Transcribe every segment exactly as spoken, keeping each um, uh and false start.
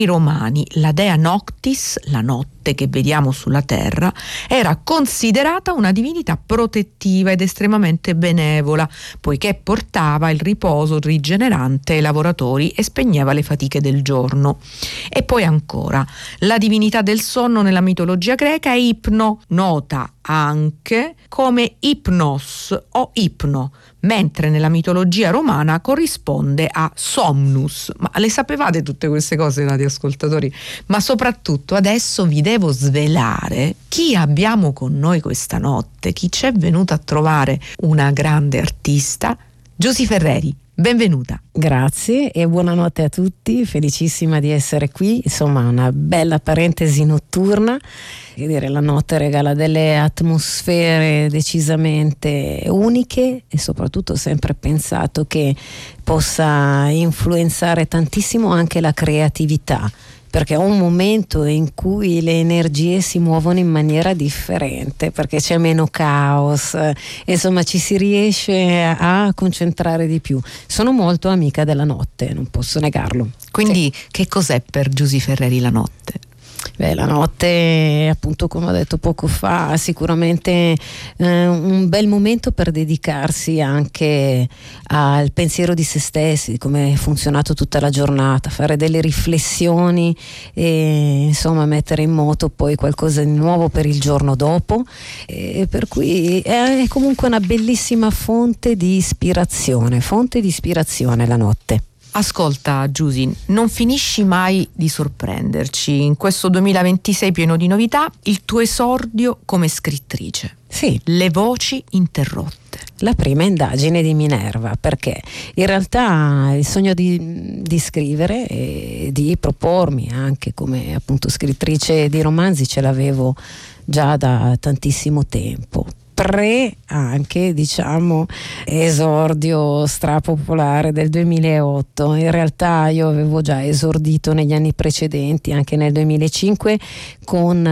I romani, la dea Noctis, la notte che vediamo sulla terra, era considerata una divinità protettiva ed estremamente benevola, poiché portava il riposo rigenerante ai lavoratori e spegneva le fatiche del giorno. E poi ancora, la divinità del sonno nella mitologia greca è Ipno, nota anche come Ipnos o Ipno, mentre nella mitologia romana corrisponde a Somnus. Ma le sapevate tutte queste cose, radioascoltatori? Ma soprattutto adesso vi devo svelare chi abbiamo con noi questa notte, chi ci è venuto a trovare, una grande artista, Giusy Ferreri. Benvenuta. Grazie e buonanotte a tutti, felicissima di essere qui. Insomma, una bella parentesi notturna. Che dire, la notte regala delle atmosfere decisamente uniche e soprattutto ho sempre pensato che possa influenzare tantissimo anche la creatività, perché è un momento in cui le energie si muovono in maniera differente, perché c'è meno caos, insomma ci si riesce a concentrare di più. Sono molto amica della notte, non posso negarlo. Quindi sì. Che cos'è per Giusy Ferreri la notte? Beh, la notte, appunto, come ho detto poco fa, sicuramente eh, un bel momento per dedicarsi anche al pensiero di se stessi, di come è funzionato tutta la giornata, fare delle riflessioni e insomma mettere in moto poi qualcosa di nuovo per il giorno dopo, e per cui è comunque una bellissima fonte di ispirazione, fonte di ispirazione la notte. Ascolta Giusy, non finisci mai di sorprenderci. In questo duemilaventisei pieno di novità, il tuo esordio come scrittrice. Sì. Le voci interrotte. La prima indagine di Minerva, perché in realtà il sogno di, di scrivere e di propormi anche come appunto scrittrice di romanzi ce l'avevo già da tantissimo tempo. Pre anche diciamo esordio strapopolare del duemilaotto. In realtà io avevo già esordito negli anni precedenti, anche nel duemilacinque, con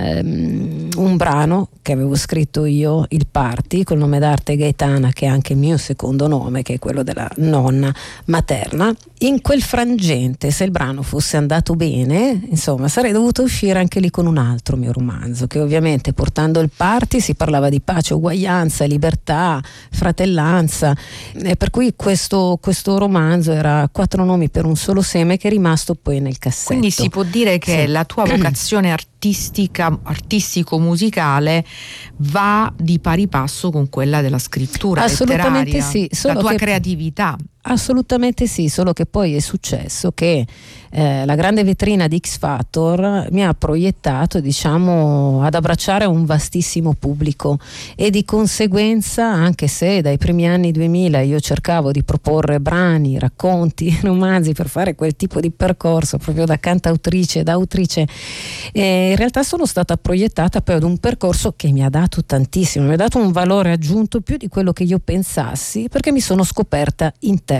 um, un brano che avevo scritto io, Il Party, col nome d'arte Gaetana, che è anche il mio secondo nome, che è quello della nonna materna. In quel frangente, se il brano fosse andato bene, insomma, sarei dovuta uscire anche lì con un altro mio romanzo, che ovviamente, portando il Party, si parlava di pace, uguaglianza, libertà, fratellanza, e per cui questo, questo romanzo era quattro nomi per un solo seme, che è rimasto poi nel cassetto. Quindi si può dire che sì. La tua vocazione artistica, artistico-musicale va di pari passo con quella della scrittura assolutamente letteraria, sì, solo la tua che, creatività. Assolutamente sì, solo che poi è successo che eh, la grande vetrina di X Factor mi ha proiettato, diciamo, ad abbracciare un vastissimo pubblico, e di conseguenza, anche se dai primi anni duemila io cercavo di proporre brani, racconti, romanzi per fare quel tipo di percorso proprio da cantautrice, da autrice, eh, in realtà sono stata proiettata poi ad un percorso che mi ha dato tantissimo, mi ha dato un valore aggiunto più di quello che io pensassi, perché mi sono scoperta interprete.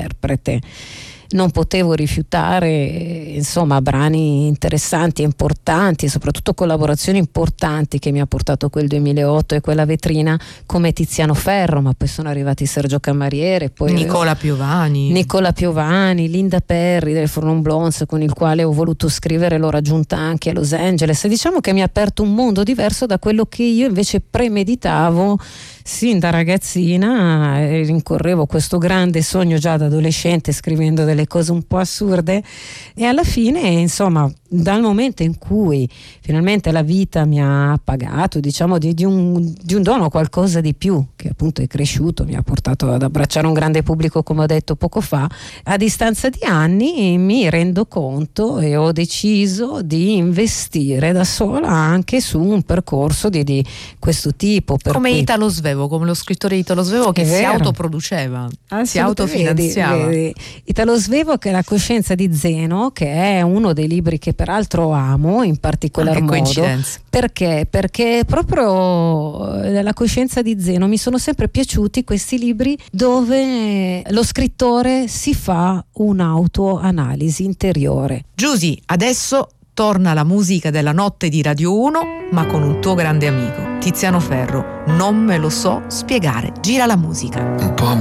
Non potevo rifiutare insomma brani interessanti e importanti, e soprattutto collaborazioni importanti che mi ha portato quel duemilaotto e quella vetrina, come Tiziano Ferro, ma poi sono arrivati Sergio Camariere, poi Nicola Piovani Nicola Piovani, Linda Perry del Fornon Blondes, con il quale ho voluto scrivere, l'ho raggiunta anche a Los Angeles, e diciamo che mi ha aperto un mondo diverso da quello che io invece premeditavo sin da ragazzina. E rincorrevo questo grande sogno già da adolescente, scrivendo delle cose un po' assurde, e alla fine insomma, dal momento in cui finalmente la vita mi ha pagato, diciamo, di, di, un, di un dono, qualcosa di più, che appunto è cresciuto, mi ha portato ad abbracciare un grande pubblico, come ho detto poco fa, a distanza di anni mi rendo conto e ho deciso di investire da sola anche su un percorso di, di questo tipo. Per come cui... Italo Svevo, come lo scrittore Italo Svevo, che si autoproduceva, si autofinanziava. Vedi, vedi. Italo Svevo, che è La coscienza di Zeno, che è uno dei libri che peraltro amo in particolar ah, che modo. coincidenza. Perché? Perché proprio La coscienza di Zeno mi sono sempre piaciuti questi libri dove lo scrittore si fa un'autoanalisi interiore. Giusy, adesso torna la musica della notte di Radio uno, ma con un tuo grande amico, Tiziano Ferro. Non me lo so spiegare. Gira la musica. Un po'